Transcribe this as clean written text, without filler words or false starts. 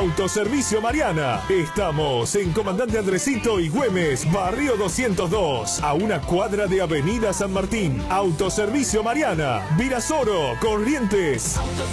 Autoservicio Mariana. Estamos en Comandante Andresito y Güemes, Barrio 202, a una cuadra de Avenida San Martín. Autoservicio Mariana, Virasoro, Corrientes.